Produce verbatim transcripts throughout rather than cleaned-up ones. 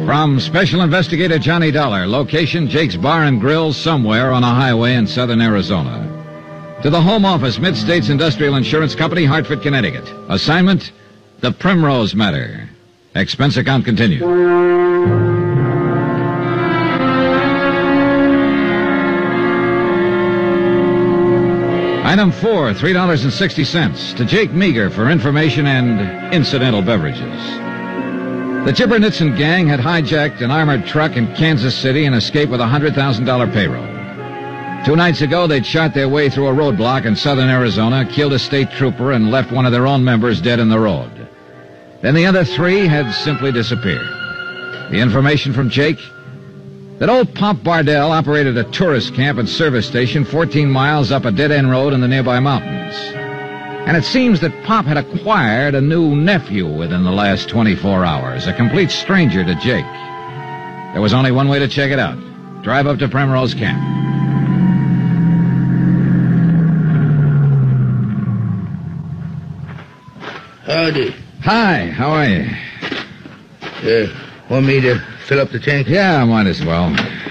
From Special Investigator Johnny Dollar, location Jake's Bar and Grill somewhere on a highway in southern Arizona. To the Home Office, Mid-States Industrial Insurance Company, Hartford, Connecticut. Assignment, The Primrose Matter. Expense account continued. Item four, three dollars and sixty cents. To Jake Meager for information and incidental beverages. The Chippernitson gang had hijacked an armored truck in Kansas City and escaped with a one hundred thousand dollars payroll. Two nights ago, they'd shot their way through a roadblock in southern Arizona, killed a state trooper, and left one of their own members dead in the road. Then the other three had simply disappeared. The information from Jake? That old Pop Bardell operated a tourist camp and service station fourteen miles up a dead-end road in the nearby mountains. And it seems that Pop had acquired a new nephew within the last twenty-four hours, a complete stranger to Jake. There was only one way to check it out. Drive up to Primrose Camp. Howdy. Hi, how are you? Uh, want me to fill up the tank? Yeah, I might as well.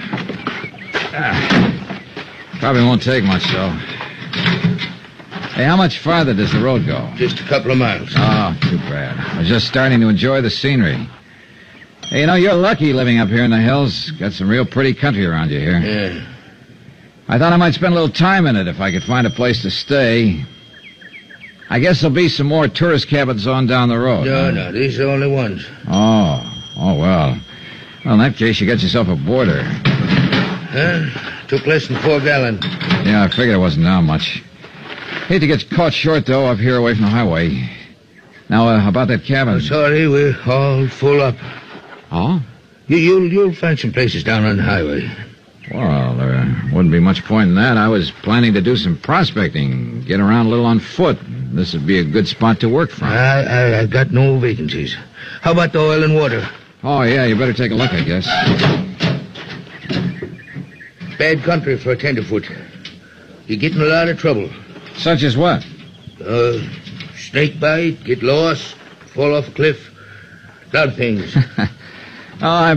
Ah, probably won't take much, though. Hey, how much farther does the road go? Just a couple of miles. Oh, too bad. I was just starting to enjoy the scenery. Hey, you know, you're lucky living up here in the hills. Got some real pretty country around you here. Yeah. I thought I might spend a little time in it if I could find a place to stay. I guess there'll be some more tourist cabins on down the road. No, huh? no, these are the only ones. Oh, oh, well. Well, in that case, you got yourself a boarder. Huh? Took less than four gallon. Yeah, I figured it wasn't down much. Hate to get caught short, though, up here away from the highway. Now, uh, about that cabin. I'm sorry, we're all full up. Oh? You, you'll, you'll find some places down on the highway. Well, there wouldn't be much point in that. I was planning to do some prospecting, get around a little on foot. This would be a good spot to work from. I, I, I got no vacancies. How about the oil and water? Oh, yeah, you better take a look, I guess. Bad country for a tenderfoot. You get in a lot of trouble. Such as what? Uh, snake bite, get lost, fall off a cliff. A lot of things. Oh, I